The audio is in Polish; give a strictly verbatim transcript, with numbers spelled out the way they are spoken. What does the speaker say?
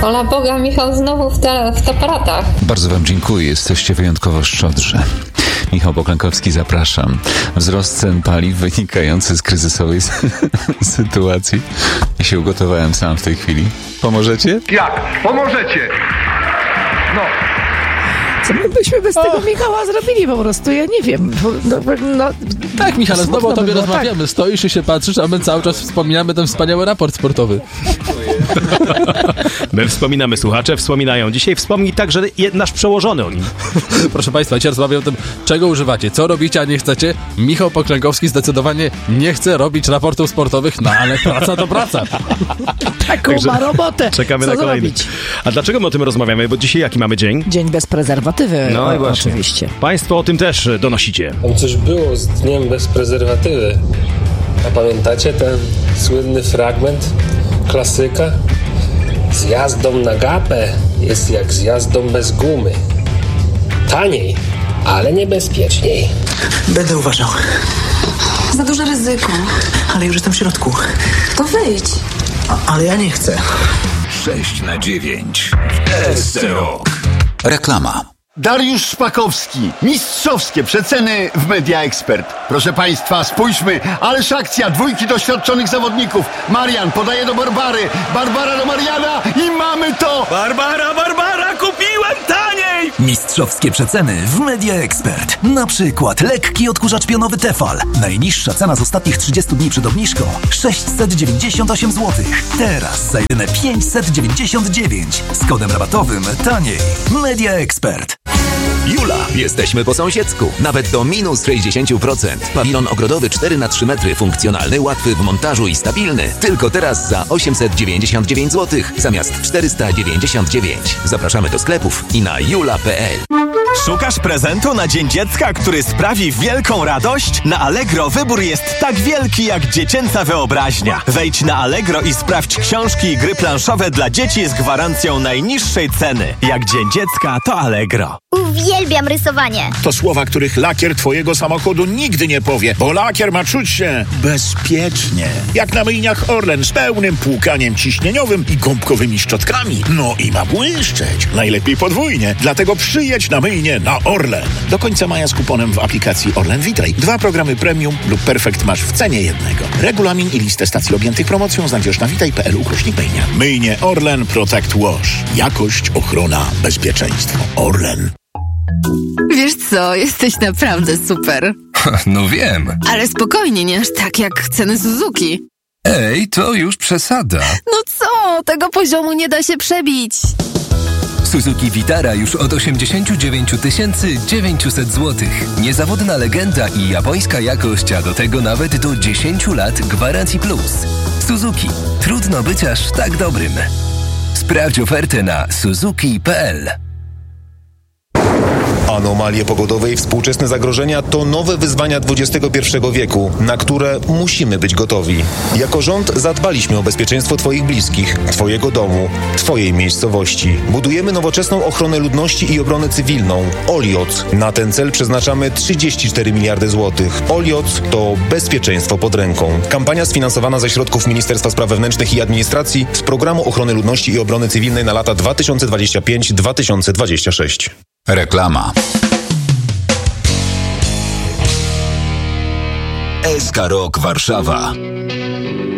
Ola Boga, Michał znowu w, te, w aparatach. Bardzo wam dziękuję, jesteście wyjątkowo szczodrzy. Michał Poklękowski, zapraszam. Wzrost cen paliw wynikający z kryzysowej sytuacji. Ja się ugotowałem sam w tej chwili. Pomożecie? Jak? Pomożecie! No. Co my byśmy bez tego Michała zrobili po prostu? Ja nie wiem. No, no, tak, Michale, znowu o tobie było, rozmawiamy. Tak. Stoisz i się patrzysz, a my cały czas wspominamy ten wspaniały raport sportowy. My wspominamy, słuchacze wspominają. Dzisiaj wspomni także nasz przełożony o nim. Proszę państwa, dzisiaj rozmawiam o tym, czego używacie, co robicie, a nie chcecie. Michał Poklękowski zdecydowanie nie chce robić raportów sportowych, no ale praca to praca. Taką Także ma robotę. Czekamy co na kolejny. zrobić? A dlaczego my o tym rozmawiamy? Bo dzisiaj jaki mamy dzień? Dzień bez prezerwatywy. No o, i właśnie. Oczywiście. Państwo o tym też donosicie. Tam coś było z dniem bez prezerwatywy. A pamiętacie ten słynny fragment klasyka? Z jazdą na gapę jest jak z jazdą bez gumy. Taniej, ale niebezpieczniej. Będę uważał. Za duże ryzyko. Ale już jestem w środku. To wyjdź. A, ale ja nie chcę. sześć na dziewięć. S C Rock. Reklama. Dariusz Szpakowski. Mistrzowskie przeceny w Media Expert. Proszę państwa, spójrzmy. Ależ akcja, dwójki doświadczonych zawodników. Marian podaje do Barbary. Barbara do Mariana i mamy to! Barbara, Barbara, kupiłem taniej! Mistrzowskie przeceny w Media Expert. Na przykład lekki odkurzacz pionowy Tefal. Najniższa cena z ostatnich trzydziestu dni przed obniżką sześćset dziewięćdziesiąt osiem złotych. Teraz za jedyne pięćset dziewięćdziesiąt dziewięć. Z kodem rabatowym taniej. Media Expert. Jula, jesteśmy po sąsiedzku. Nawet do minus sześćdziesiąt procent. Pawilon ogrodowy cztery na trzy metry, funkcjonalny, łatwy w montażu i stabilny. Tylko teraz za osiemset dziewięćdziesiąt dziewięć złotych zamiast czterysta dziewięćdziesiąt dziewięć. Zapraszamy do sklepów i na jula kropka p l. Szukasz prezentu na Dzień Dziecka, który sprawi wielką radość? Na Allegro wybór jest tak wielki jak dziecięca wyobraźnia. Wejdź na Allegro i sprawdź książki i gry planszowe dla dzieci z gwarancją najniższej ceny. Jak Dzień Dziecka, to Allegro. Uwielbiam rysowanie. To słowa, których lakier twojego samochodu nigdy nie powie, bo lakier ma czuć się bezpiecznie. Jak na myjniach Orlen z pełnym płukaniem ciśnieniowym i gąbkowymi szczotkami. No i ma błyszczeć. Najlepiej podwójnie. Dlatego przyjedź na myjnię na Orlen. Do końca maja z kuponem w aplikacji Orlen Witaj. Dwa programy premium lub perfekt masz w cenie jednego. Regulamin i listę stacji objętych promocją znajdziesz na witaj kropka p l ukośnik myjnia. Myjnie Orlen Protect Wash. Jakość, ochrona, bezpieczeństwo. Orlen. Wiesz co, jesteś naprawdę super. No wiem. Ale spokojnie, nie aż tak jak ceny Suzuki. Ej, to już przesada. No co, tego poziomu nie da się przebić. Suzuki Vitara już od osiemdziesiąt dziewięć tysięcy dziewięćset złotych. Niezawodna legenda i japońska jakość, a do tego nawet do dziesięć lat gwarancji plus. Suzuki. Trudno być aż tak dobrym. Sprawdź ofertę na suzuki kropka p l. Anomalie pogodowe i współczesne zagrożenia to nowe wyzwania dwudziestego pierwszego wieku, na które musimy być gotowi. Jako rząd zadbaliśmy o bezpieczeństwo Twoich bliskich, Twojego domu, Twojej miejscowości. Budujemy nowoczesną ochronę ludności i obronę cywilną. Olioc. Na ten cel przeznaczamy trzydzieści cztery miliardy złotych. Olioc to bezpieczeństwo pod ręką. Kampania sfinansowana ze środków Ministerstwa Spraw Wewnętrznych i Administracji z Programu Ochrony Ludności i Obrony Cywilnej na lata dwa tysiące dwudziesty piąty do dwa tysiące dwudziestego szóstego. Reklama. S K Rock Warszawa.